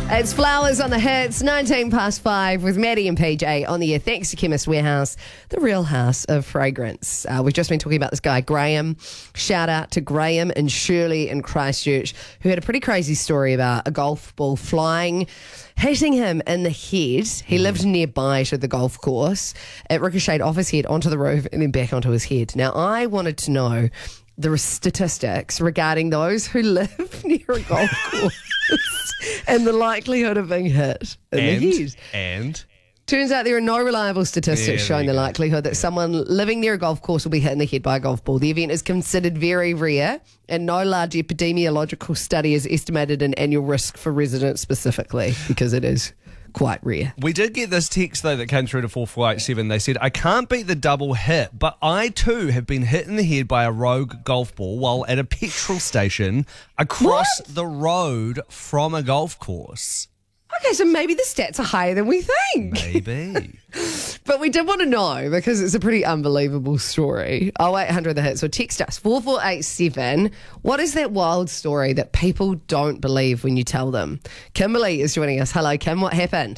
It's Flowers on the Hits, 19 past 5 with Maddie and PJ on the air. Thanks to Chemist Warehouse, the real house of fragrance. We've just been talking about this guy, Graham. Shout out to Graham and Shirley in Christchurch, who had a pretty crazy story about a golf ball hitting him in the head. He lived nearby to the golf course. It ricocheted off his head onto the roof and then back onto his head. Now, I wanted to know the statistics regarding those who live near a golf course and the likelihood of being hit in the head. And turns out there are no reliable statistics showing the likelihood that someone living near a golf course will be hit in the head by a golf ball. The event is considered very rare, and no large epidemiological study has estimated an annual risk for residents specifically, because it is quite rare. we did get this text, though, that came through to 4487. They said, I can't beat the double hit, but I too have been hit in the head by a rogue golf ball while at a petrol station across the road from a golf course. Okay, so maybe the stats are higher than we think. Maybe. But we did want to know, because it's a pretty unbelievable story. 0800 The Hits, or text us 4487. What is that wild story that people don't believe when you tell them? Kimberly is joining us. Hello, Kim. What happened?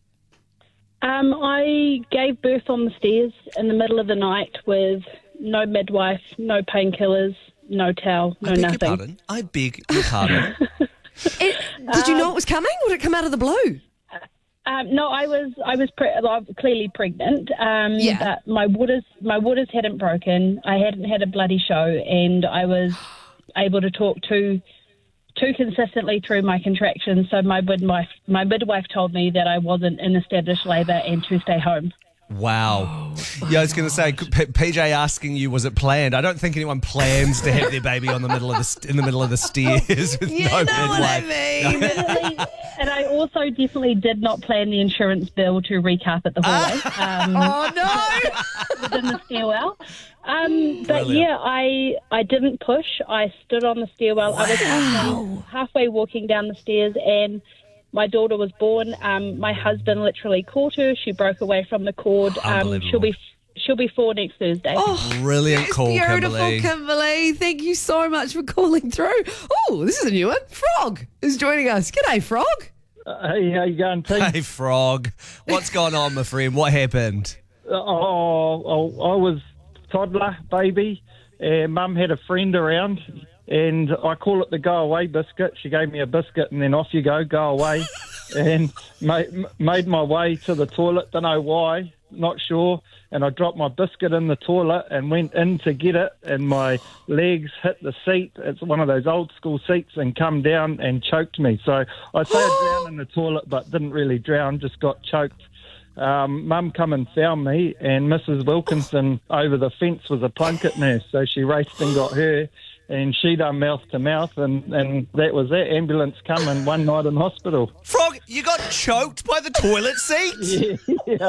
I gave birth on the stairs in the middle of the night with no midwife, no painkillers, no towel, no nothing. I beg your pardon. Did you know it was coming? Would it come out of the blue? No, I was clearly pregnant. But my waters hadn't broken. I hadn't had a bloody show, and I was able to talk too consistently through my contractions. So my midwife told me that I wasn't in established labour and to stay home. Wow. Yeah, I was going to say, PJ asking you, was it planned? I don't think anyone plans to have their baby in the middle of the stairs with no midwife. What I mean. And I also definitely did not plan the insurance bill to recarpet the hallway. Oh, no. Within the stairwell. But Brilliant. yeah, I didn't push. I stood on the stairwell. Wow. I was halfway walking down the stairs, and my daughter was born. My husband literally caught her. She broke away from the cord. She'll be 4 next Thursday. Oh, Brilliant call, beautiful, Kimberly. Thank you so much for calling through. Oh, this is a new one. Frog is joining us. G'day, Frog. Hey, how you going, team? Hey, Frog. What's going on, my friend? What happened? I was toddler, baby. Mum had a friend around, and I call it the go-away biscuit. She gave me a biscuit, and then off you go away. And made my way to the toilet, don't know why, not sure. And I dropped my biscuit in the toilet and went in to get it, and my legs hit the seat. It's one of those old school seats, and come down and choked me. So I say I drowned in the toilet, but didn't really drown, just got choked. Mum come and found me, and Mrs. Wilkinson over the fence was a plunket nurse, so she raced and got her, and she done mouth to mouth, and that was that. Ambulance come, and one night in hospital. Frog, you got choked by the toilet seat?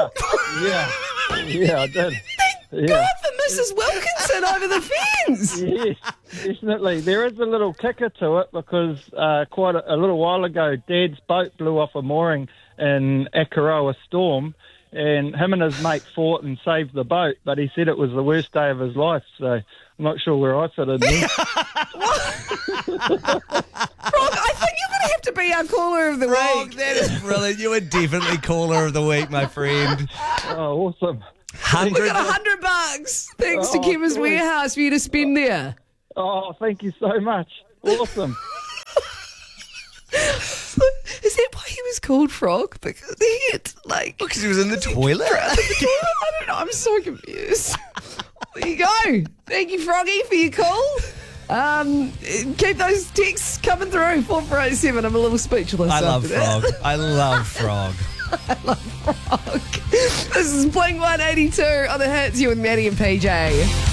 Yeah, I did. God for Mrs. Wilkinson over the fence. Yes, definitely. There is a little kicker to it, because quite a little while ago, Dad's boat blew off a mooring in Akaroa Storm, and him and his mate fought and saved the boat, but he said it was the worst day of his life, so I'm not sure where I fit in there. Frog, I think you're going to have to be our caller of the Frog, week. that is brilliant. You are definitely caller of the week, my friend. Oh, awesome. We got $100 thanks to Chemist Warehouse for you to spend there. Oh, thank you so much. Awesome. Is that why he was called Frog? Because he had, Because he was in the toilet? I don't know. I'm so confused. There you go. Thank you, Froggy, for your call. Keep those texts coming through. 4487. I'm a little speechless. I love after that. Frog. I love Frog. I love Frog. This is Blink 182 on the Hits. You with Maddie and PJ.